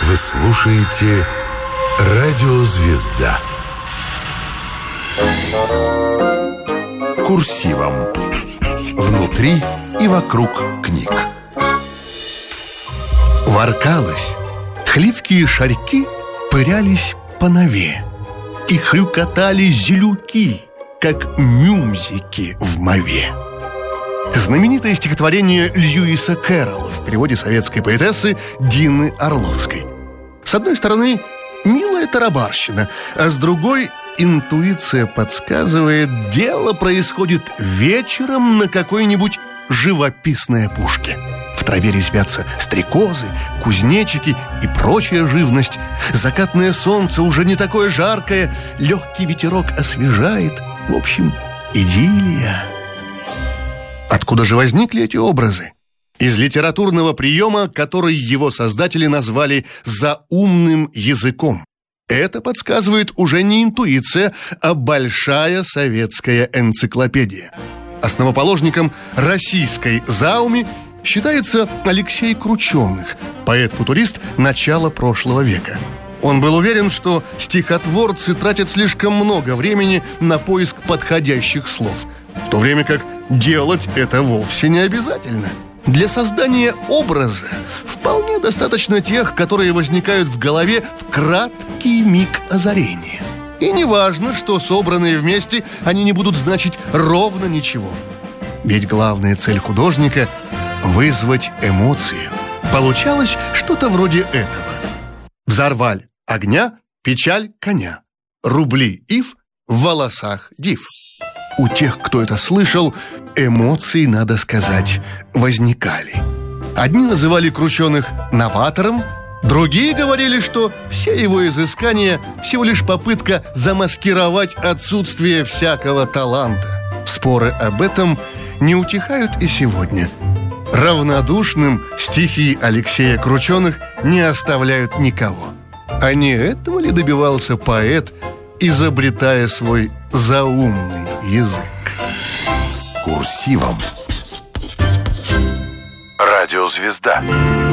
Вы слушаете «Радио Звезда». Курсивом. Внутри и вокруг книг. Воркалось, хливкие шарьки пырялись по нове, и хрюкотали зелюки, как мюмзики в мове. Знаменитое стихотворение Льюиса Кэрролла в переводе советской поэтессы Дины Орловской. С одной стороны, милая тарабарщина, а с другой интуиция подсказывает, дело происходит вечером на какой-нибудь живописной опушке. В траве резвятся стрекозы, кузнечики и прочая живность. Закатное солнце уже не такое жаркое, легкий ветерок освежает. В общем, идиллия. Откуда же возникли эти образы? Из литературного приема, который его создатели назвали «заумным языком». Это подсказывает уже не интуиция, а большая советская энциклопедия. Основоположником российской зауми считается Алексей Крученых, поэт-футурист начала прошлого века. Он был уверен, что стихотворцы тратят слишком много времени на поиск подходящих слов, в то время как делать это вовсе не обязательно. Для создания образа вполне достаточно тех, которые возникают в голове в краткий миг озарения. И не важно, что собранные вместе они не будут значить ровно ничего. Ведь главная цель художника – вызвать эмоции. Получалось что-то вроде этого. Взорваль огня, печаль коня. Рубли ив, в волосах див. У тех, кто это слышал, эмоции, надо сказать, возникали. Одни называли Крученых новатором, другие говорили, что все его изыскания всего лишь попытка замаскировать отсутствие всякого таланта. Споры об этом не утихают и сегодня. Равнодушным стихи Алексея Крученых не оставляют никого. А не этого ли добивался поэт, изобретая свой заумный язык? Курсивом. Радио Звезда.